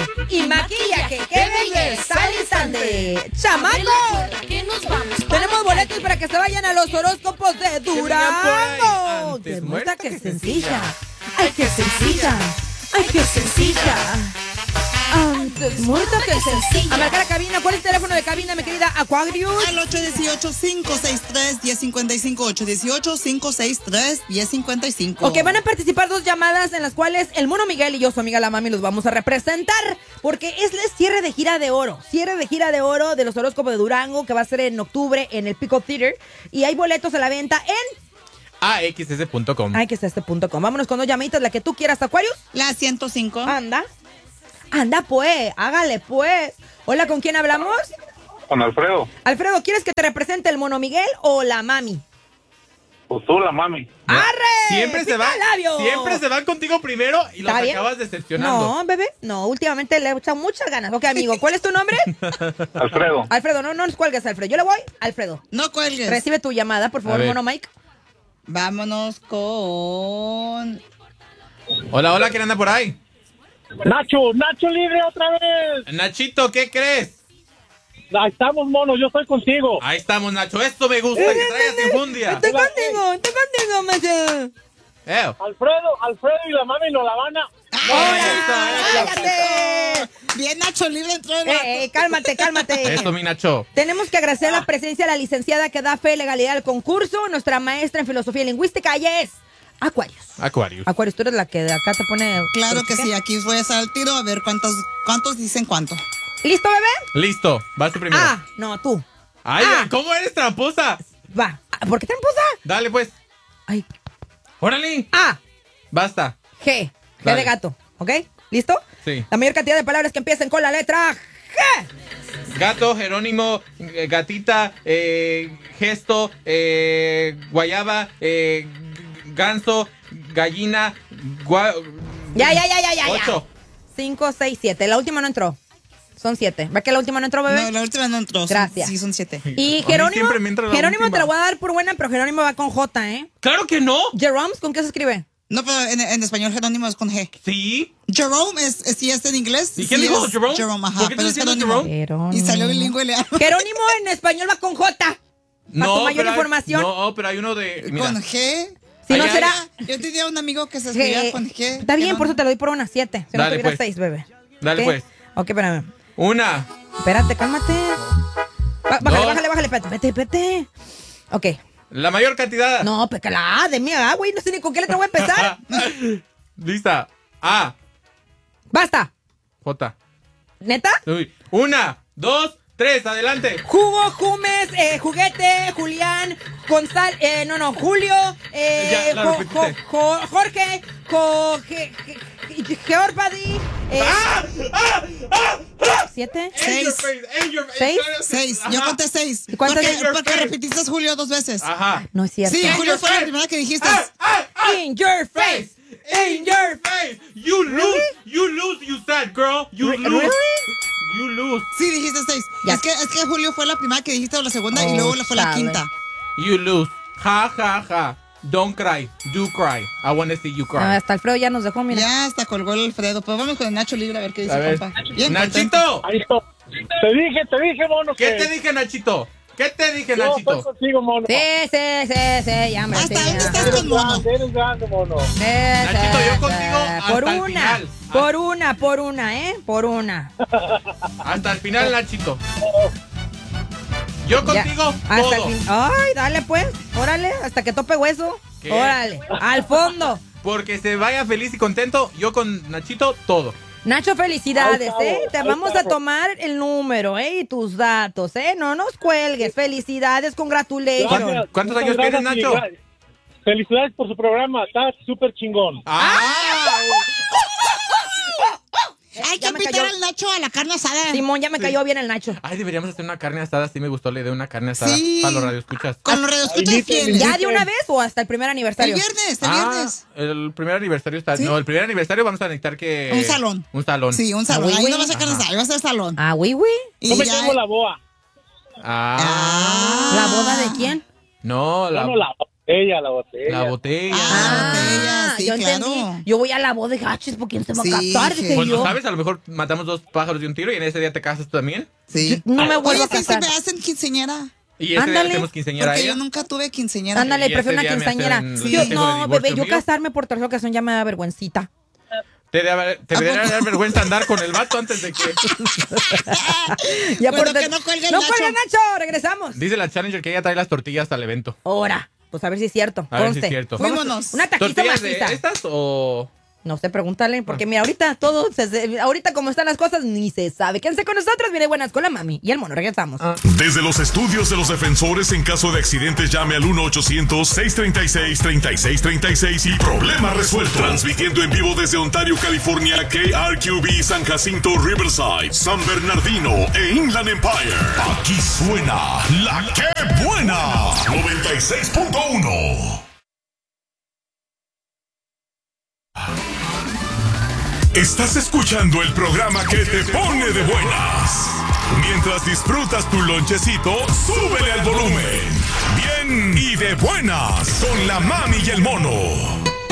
y maquillaje. ¡Qué belleza al instante! ¡Chamaco! Tenemos boletos para que se vayan a los horóscopos de Durango. ¡Qué muerta, qué sencilla! ¡Ay, qué sencilla! ¡Ay, qué sencilla! Antes muerta que sencilla. A marcar a cabina. ¿Cuál es el teléfono de cabina, mi querida Aquarius? Al 818-563-1055. 818-563-1055. Ok, van a participar 2 llamadas en las cuales el Mono Miguel y yo, su amiga la Mami, los vamos a representar. Porque es el cierre de gira de oro. Cierre de gira de oro de los horóscopos de Durango, que va a ser en octubre en el Pico Theater. Y hay boletos a la venta en AXS.com. AXS.com. Vámonos con 2 llamaditas, la que tú quieras, Aquarius. La 105. Anda, pues, hágale, pues. Hola, ¿con quién hablamos? Con Alfredo. Alfredo, ¿quieres que te represente el Mono Miguel o la Mami? Pues tú, la Mami. ¡Arre! Siempre se va. ¡Picalabio! Siempre se van contigo primero y los ¿Está bien? acabas decepcionando. No, bebé, no, últimamente le he echado muchas ganas. Ok, amigo, ¿cuál es tu nombre? Alfredo. Alfredo, no nos cuelgues, Alfredo. Yo le voy, Alfredo. No cuelgues. Recibe tu llamada, por favor, A ver. Mono Mike. Vámonos con... Hola, ¿quién anda por ahí? Nacho libre otra vez. Nachito, ¿qué crees? Ahí estamos, mono, yo estoy contigo. Ahí estamos, Nacho. Esto me gusta, que traigas enjundia. Estoy contigo, macho. Alfredo y la Mami nos la van a... ¡Cállate! Bien, Nacho libre entró el Cálmate. Eso, mi Nacho. Tenemos que agradecer la presencia de la licenciada que da fe y legalidad al concurso, nuestra maestra en filosofía y lingüística, ella es Aquarius. Aquarius, tú eres la que de acá te pone... Claro que sí, aquí voy a estar al tiro a ver cuántos dicen cuánto. ¿Listo, bebé? Listo, vas tú primero. No, tú. Ay, ¿cómo eres tramposa? Va. ¿Por qué tramposa? Dale, pues. Ay. Órale. A. Basta. G. G Dale. de gato. ¿Ok? ¿Listo? Sí. La mayor cantidad de palabras que empiecen con la letra G. Gato, Jerónimo, gatita, gesto, guayaba, ganso, gallina, Ya. 8. 5, 6, 7. La última no entró. Son 7. ¿Va que la última no entró, bebé? No, la última no entró. Gracias. Sí, son 7. Y A mí Jerónimo, siempre me entra la Jerónimo última. te la voy a dar por buena, pero Jerónimo va con J, ¿eh? ¡Claro que no! Jeroms, ¿con qué se escribe? No, pero en español Jerónimo es con G. Sí. Jerome sí es en inglés. ¿Y quién sí dijo es Jerome? Jerome, ajá, ¿Por qué pero estás es diciendo Jerónimo. Jerome? Y salió bilingüe. Jerónimo en español va con J. Para tu mayor pero información. No, pero hay uno de... Mira. Con G. Si no Ay, será... Yo tenía un amigo que se escribía con G. Está bien, por eso te lo doy por una 7. Si no Dale, tuviera pues. 6, bebé. Dale, ¿Ok? pues. Ok, espérame. 1. Espérate, cálmate. Bájale, Dos. vete. Ok. La mayor cantidad. No, pues que la A de mí, güey. No sé ni con qué letra voy a empezar. Lista. A. Basta. J. ¿Neta? 1, 2, 3, adelante. Jugo, Jumes, juguete, Julián, Gonzalo, Julio, Ya, la repetiste. Jorge, Georpadi, 7, 6. 6. Yo conté 6. ¿Y cuántas Porque repetiste Julio 2 veces. Ajá. No es cierto. Sí, Julio fue la primera que dijiste. In your face. In your face. You lose. You lose, you sad girl. You lose. Really? You lose. Sí, dijiste 6. Ya. Es que Julio fue la primera que dijiste o la segunda y luego fue la chale. quinta. You lose. Ja. Don't cry. Do cry. I want to see you cry. Hasta Alfredo ya nos dejó, mira. Ya hasta colgó el Alfredo. Pues vamos con el Nacho libre a ver qué dice, A ver. compa. Bien contento. Nachito. Ahí está. Te dije, mono. ¿Qué te dije, Nachito? ¿Qué te dije, Yo estoy Nachito? contigo, mono. Sí, ya, hombre. ¿Hasta sí, dónde ya. estás con mono? Eres grande, mono. Nachito, yo contigo hasta Por el una, final. por una, Por una. Hasta el final, Nachito. Yo contigo, Ya, hasta el todo. fin. Ay, dale pues, órale, hasta que tope hueso. ¿Qué? Órale, al fondo. Porque se vaya feliz y contento, yo con Nachito, todo. Nacho, felicidades, Ahí estamos, Te ahí vamos a estamos. tomar el número, y tus datos, No nos cuelgues. Felicidades, congratulations. Gracias. ¿Cuántos Muchas años tienes, gracias y Nacho? felicidades por su programa, está súper chingón. Hay que Ya me invitar cayó. al Nacho a la carne asada. Simón, ya me cayó bien el Nacho. Ay, deberíamos hacer una carne asada, sí me gustó la idea de una carne asada Sí. para los radioescuchas. Con los radioescuchas Ahí fieles. ¿Ya de una vez o hasta el primer El aniversario? viernes, El primer aniversario está... ¿Sí? No, el primer aniversario vamos a necesitar que... Un salón. Un salón. Sí, un salón. Ah, Ahí güey, no va a ser carne Ajá. asada, ahí va a ser salón. Ah, güey. Y Yo me ya- tengo la boa. ¿La boda de quién? No, No, la La botella. La botella. botella, sí, yo claro. entendí. Yo voy a la boda de gachis porque quién se va a Sí, casar, dije Pues no yo. sabes, a lo mejor matamos 2 pájaros de un tiro y en ese día te casas tú también. Sí. No me vuelvo Oye, a sí, casar. se me hacen quinceañera. Y ese Ándale. día hacemos quinceañera a Porque ella. yo nunca tuve quinceañera. Ándale, Y prefiero ese una día me quinceañera. hacen Sí. Yo, el no, divorcio bebé, yo mío. casarme por tercera ocasión ya me da vergüencita. Te debería dar vergüenza andar con el vato antes de que... Ya Bueno, por que no cuelgue el No Nacho. cuelgue el Nacho, regresamos. Dice la Challenger que ella trae las tortillas al evento. Ahora, pues a ver si es cierto. A ver si Conste. es cierto. Vamos, Fuímonos. Una taquiza ¿Tortillas de maciza. estas o...? No sé, pregúntale, porque mira, ahorita ahorita como están las cosas, ni se sabe. Quédense con nosotros, viene Buenas con la mami y el mono, regresamos. Desde los estudios de los defensores, en caso de accidentes, llame al 1-800-636-3636 y problema resuelto. Transmitiendo en vivo desde Ontario, California, KRQB, San Jacinto, Riverside, San Bernardino e Inland Empire. Aquí suena La Que Buena 96.1. Estás escuchando el programa que te pone de buenas. Mientras disfrutas tu lonchecito, súbele al volumen. Bien y de buenas con la mami y el mono.